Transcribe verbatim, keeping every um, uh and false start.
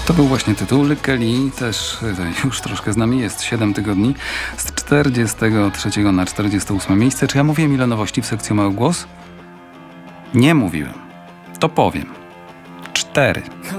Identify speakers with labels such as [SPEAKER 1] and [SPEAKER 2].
[SPEAKER 1] To był właśnie tytuł. Kelly też już troszkę z nami jest. siedem tygodni z czterdziestego trzeciego na czterdzieste ósme miejsce. Czy ja mówiłem ile nowości w sekcji Mały Głos? Nie mówiłem. To powiem. Cztery.